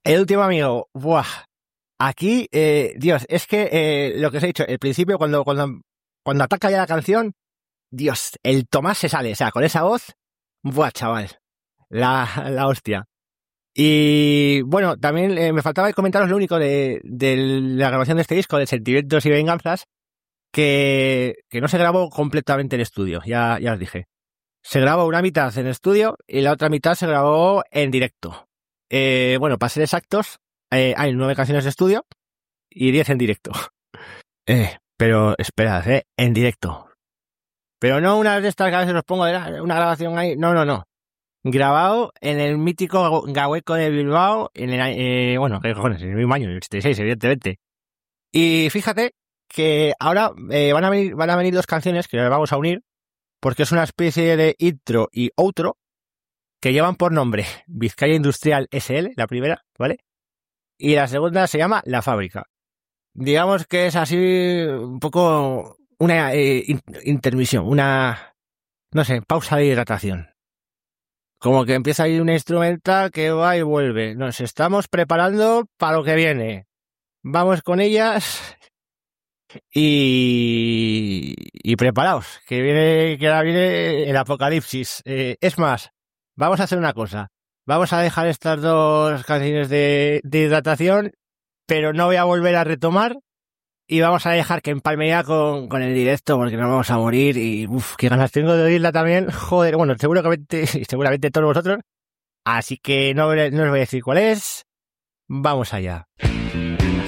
El último amigo, buah. Aquí, Dios, es que lo que os he dicho, el principio, cuando ataca ya la canción, Dios, el Tomás se sale, o sea, con esa voz, buah, chaval, la hostia. Y bueno, también me faltaba comentaros lo único de la grabación de este disco, de Sentimientos y Venganzas, que no se grabó completamente en estudio, ya os dije. Se grabó una mitad en estudio y la otra mitad se grabó en directo. Bueno, para ser exactos, hay 9 canciones de estudio y 10 en directo. Pero esperad, en directo. Pero no una de estas que a veces os pongo de una grabación ahí, no. Grabado en el mítico Gahueco de Bilbao, en qué cojones, en el mismo año, en el 86, evidentemente. Y fíjate que ahora van a venir 2 canciones que vamos a unir, porque es una especie de intro y outro que llevan por nombre Vizcaya Industrial SL, la primera, ¿vale? Y la segunda se llama La Fábrica. Digamos que es así un poco una intermisión, no sé, pausa de hidratación. Como que empieza ahí una instrumental que va y vuelve. Nos estamos preparando para lo que viene. Vamos con ellas y preparaos, que ahora viene el apocalipsis. Es más, vamos a hacer una cosa. Vamos a dejar estas 2 canciones de hidratación, pero no voy a volver a retomar y vamos a dejar que empalme ya con el directo porque nos vamos a morir y qué ganas tengo de oírla también. Joder, bueno, seguramente todos vosotros. Así que no os voy a decir cuál es. Vamos allá.